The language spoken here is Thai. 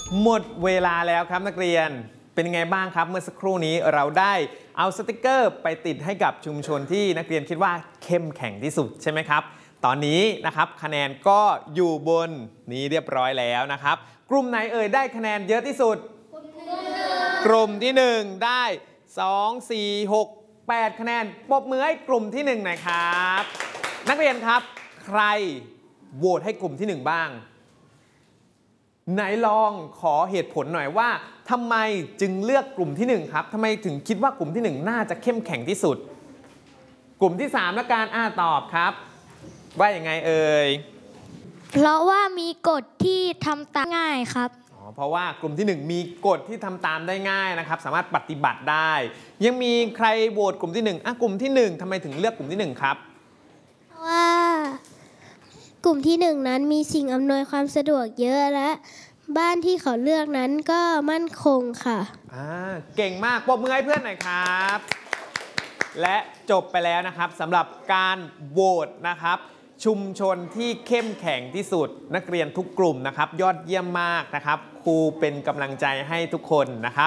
หมดเวลาแล้วครับนักเรียนเป็นยังไงบ้างครับเมื่อสักครู่นี้เราได้เอาสติกเกอร์ไปติดให้กับชุมชนที่นักเรียนคิดว่าเข้มแข็งที่สุดใช่ไหมครับตอนนี้นะครับคะแนนก็อยู่บนนี้เรียบร้อยแล้วนะครับกลุ่มไหนเอ่ยได้คะแนนเยอะที่สุดกลุ่มที่1ได้2 4 6 8คะแนนปรบมือให้กลุ่มที่1หน่อยครับนักเรียนครับใครโหวตให้กลุ่มที่1บ้างไหนลองขอเหตุผลหน่อยว่าทำไมจึงเลือกกลุ่มที่1ครับทำไมถึงคิดว่ากลุ่มที่1น่าจะเข้มแข็งที่สุดกลุ่มที่3และการตอบครับว่าอย่างไงเอ่ยเพราะว่ามีกฎที่ทำตามง่ายครับเพราะว่ากลุ่มที่1มีกฎที่ทำตามได้ง่ายนะครับสามารถปฏิบัติได้ยังมีใครโหวตกลุ่มที่1กลุ่มที่1ทำไมถึงเลือกกลุ่มที่1ครับเพราะว่ากลุ่มที่1นั้นมีสิ่งอำนวยความสะดวกเยอะและบ้านที่เขาเลือกนั้นก็มั่นคงค่ะเก่งมากปรบมือให้เพื่อนหน่อยครับและจบไปแล้วนะครับสำหรับการโหวตนะครับชุมชนที่เข้มแข็งที่สุดนักเรียนทุกกลุ่มนะครับยอดเยี่ยมมากนะครับครูเป็นกำลังใจให้ทุกคนนะครับ